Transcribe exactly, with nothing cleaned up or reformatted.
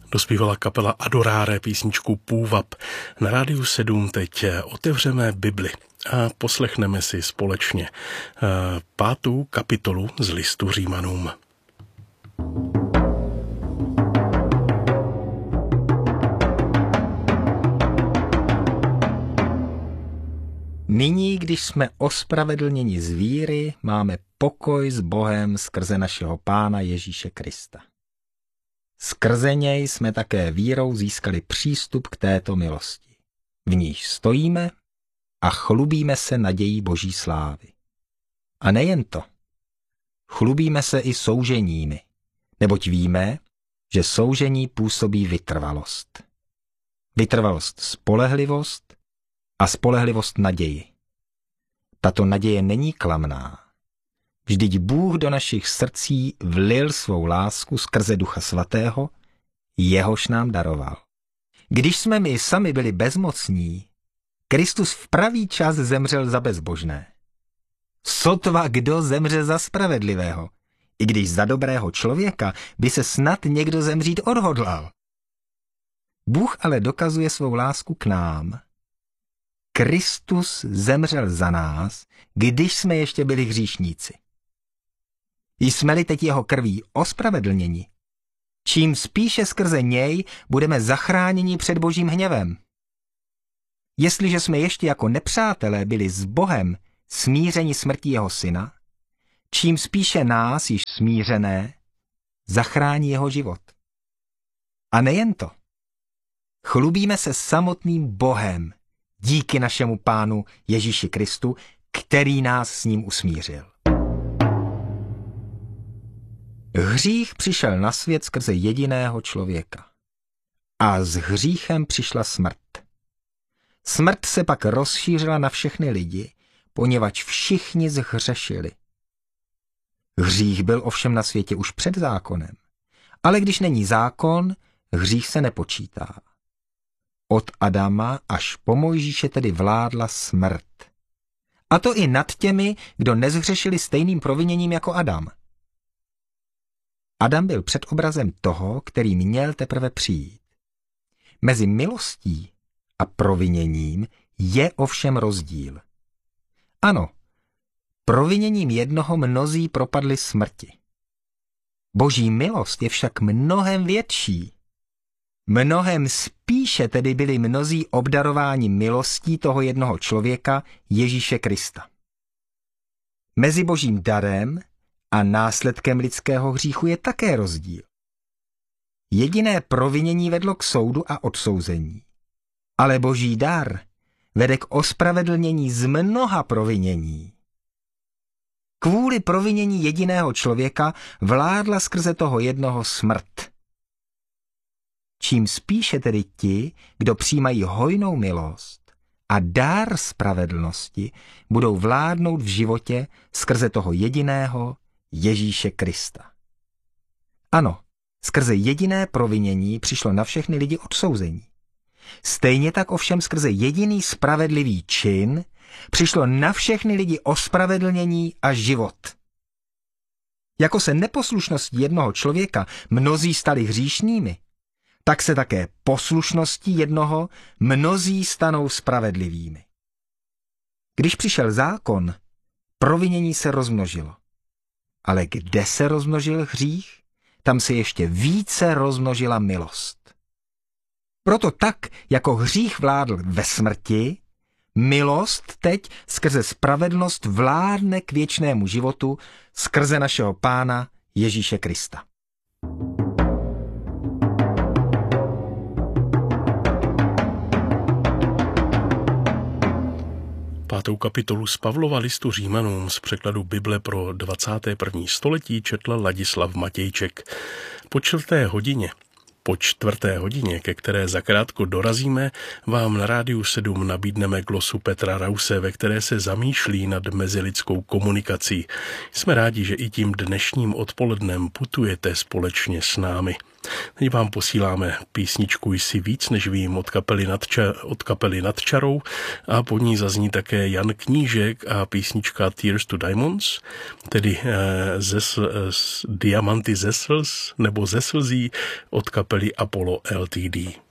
Dospívala kapela Adorare písničku Půvab. Na Rádiu sedm teď otevřeme Bibli a poslechneme si společně pátou kapitolu z listu Římanům. Nyní, když jsme ospravedlněni z víry, máme pokoj s Bohem skrze našeho Pána Ježíše Krista. Skrze něj jsme také vírou získali přístup k této milosti. V níž stojíme a chlubíme se nadějí Boží slávy. A nejen to. Chlubíme se i souženími, neboť víme, že soužení působí vytrvalost. Vytrvalost spolehlivost a spolehlivost naději. Tato naděje není klamná. Vždyť Bůh do našich srdcí vlil svou lásku skrze Ducha Svatého, jehož nám daroval. Když jsme my sami byli bezmocní, Kristus v pravý čas zemřel za bezbožné. Sotva kdo zemře za spravedlivého, i když za dobrého člověka by se snad někdo zemřít odhodlal. Bůh ale dokazuje svou lásku k nám. Kristus zemřel za nás, když jsme ještě byli hříšníci. Jsme-li teď jeho krví ospravedlněni, čím spíše skrze něj budeme zachráněni před Božím hněvem. Jestliže jsme ještě jako nepřátelé byli s Bohem smířeni smrtí jeho syna, čím spíše nás již smířené zachrání jeho život. A nejen to. Chlubíme se samotným Bohem díky našemu Pánu Ježíši Kristu, který nás s ním usmířil. Hřích přišel na svět skrze jediného člověka. A s hříchem přišla smrt. Smrt se pak rozšířila na všechny lidi, poněvadž všichni zhřešili. Hřích byl ovšem na světě už před zákonem. Ale když není zákon, hřích se nepočítá. Od Adama až po Mojžíše tedy vládla smrt. A to i nad těmi, kdo nezhřešili stejným proviněním jako Adam. Adam byl předobrazem toho, který měl teprve přijít. Mezi milostí a proviněním je ovšem rozdíl. Ano, proviněním jednoho mnozí propadli smrti. Boží milost je však mnohem větší. Mnohem spíše tedy byli mnozí obdarováni milostí toho jednoho člověka, Ježíše Krista. Mezi Božím darem a následkem lidského hříchu je také rozdíl. Jediné provinění vedlo k soudu a odsouzení. Ale Boží dar vede k ospravedlnění z mnoha provinění. Kvůli provinění jediného člověka vládla skrze toho jednoho smrt. Čím spíše tedy ti, kdo přijímají hojnou milost a dar spravedlnosti, budou vládnout v životě skrze toho jediného Ježíše Krista. Ano, skrze jediné provinění přišlo na všechny lidi odsouzení. Stejně tak ovšem skrze jediný spravedlivý čin přišlo na všechny lidi ospravedlnění a život. Jako se neposlušností jednoho člověka mnozí stali hříšnými, tak se také poslušností jednoho mnozí stanou spravedlivými. Když přišel zákon, provinění se rozmnožilo. Ale kde se rozmnožil hřích, tam se ještě více rozmnožila milost. Proto tak, jako hřích vládl ve smrti, milost teď skrze spravedlnost vládne k věčnému životu skrze našeho Pána Ježíše Krista. Pátou kapitolu z Pavlova listu Římanům z překladu Bible pro dvacáté první století četl Ladislav Matějček. Po čtvrté hodině, po čtvrté hodině, ke které zakrátko dorazíme, vám na Rádiu sedm nabídneme glosu Petra Rause, ve které se zamýšlí nad mezilidskou komunikací. Jsme rádi, že i tím dnešním odpolednem putujete společně s námi. Teď vám posíláme písničku Jsi víc než vím od kapely nad, ča, od kapely nad čarou a po ní zazní také Jan Knížek a písnička Tears to Diamonds, tedy eh, ze, z, diamanty ze slz nebo ze slzí od kapely Apollo L T D.